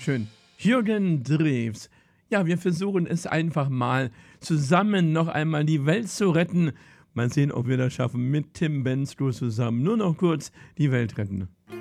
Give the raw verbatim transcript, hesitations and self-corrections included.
schön. Jürgen Drews. Ja, wir versuchen es einfach mal, zusammen noch einmal die Welt zu retten. Mal sehen, ob wir das schaffen mit Tim Bendzloh zusammen. Nur noch kurz die Welt retten.